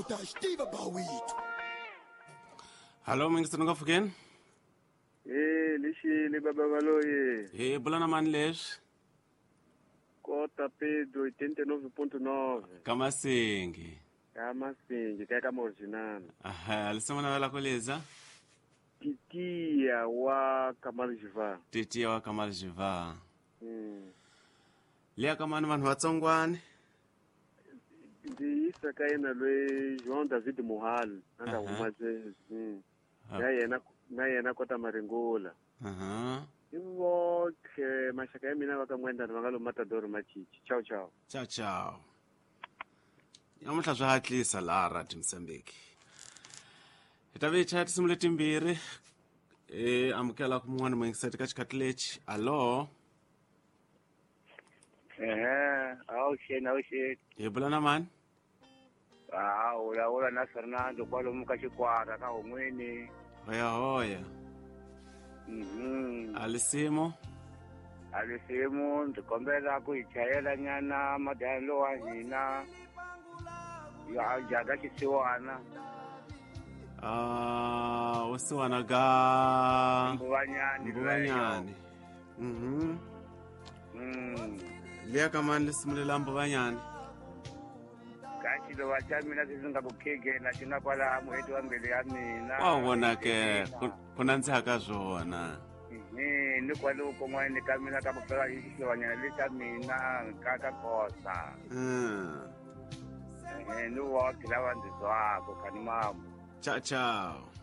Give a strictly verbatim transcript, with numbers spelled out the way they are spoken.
kuta Steve Bawit. Hallo, mingisino nga fuken? Eh, lixile baba valoye. Eh, bulana mani leswi? Kota Pedro oitenta e nove ponto nove. Kamasingi. Kamasingi, kaya kama original. Aha, alisema na wala koleza? Titia wa Kamal Jiva. Titia wa Kamal Jiva. Hmm. Lia kamani vanhu vatsongwani? Ndi isa kaina lwe João David Mohal. Nanga Aha. humaze. Hmm. Ah. Na yena na yena kota Maringola. Aha. Ivo ke mashaka ya mina vakamwenda vangalo matadoro machichi. Ciao ciao. Ciao, ciao. Namuhla swi hatlisa laha Radio Msambiki. Hi ta ve chat simu letimbirhi. Eh, amukela ku mun'wana muingiseti ka xikati lexi. Allo? Eh, awu shena awu shena. Hi bulana mani? Ah, ula ula na Fernando kwalomu ka Xikwara ka Hongweni. Hoya hoya. Mhm. Alisimo? Alisimu ndikombela ku ichayela nyana madalo wa hina. Ya jaga xisiwana. Ah, usiwana ga Mbuvanyani. Mbuvanyani. Mhm. Mm. Lia kamani lisimulela Mbuvanyani. Kachi lo wacha mina sizinga kukege na china pala mwetu wa mbele ya mina. Wawona ke kunandzihaka zwona. Mhm, ni kwaluko mwene kamina kapela xisiwanyana leta mina kaka kosa. Mm. Eh, ni wa kila wandzizwako kani mama. Ciao ciao.